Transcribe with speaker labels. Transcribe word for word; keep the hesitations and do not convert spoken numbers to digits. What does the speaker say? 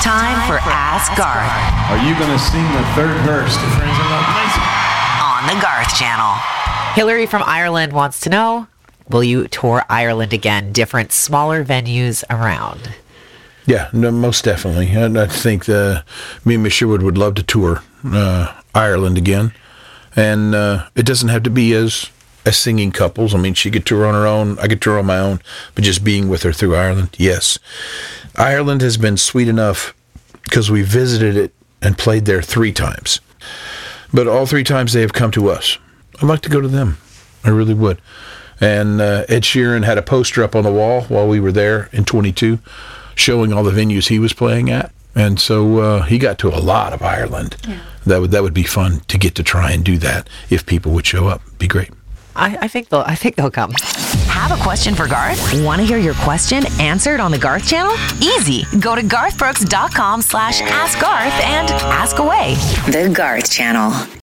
Speaker 1: Time for Ask Garth
Speaker 2: Are you going to sing the third verse to Friends in Love Place?
Speaker 1: on the Garth Channel.
Speaker 3: Hillary from Ireland wants to know, will you tour Ireland again? Different smaller venues around.
Speaker 4: Yeah, no, most definitely. And I think uh, me and Miss Sherwood would love to tour uh, Ireland again. And uh, it doesn't have to be as as singing couples. I mean, she could tour on her own. I could tour on my own. But just being with her through Ireland, yes. Ireland has been sweet enough because we visited it and played there three times. But all three times they have come to us. I'd like to go to them. I really would. And uh, Ed Sheeran had a poster up on the wall while we were there in twenty-two, showing all the venues he was playing at. And so uh, he got to a lot of Ireland. Yeah. That would that would be fun to get to try and do that if people would show up. Be great.
Speaker 3: I, I think they'll I think they'll come.
Speaker 1: Have a question for Garth? Want to hear your question answered on the Garth Channel? Easy. Go to garth brooks dot com slash ask Garth and ask away. The Garth Channel.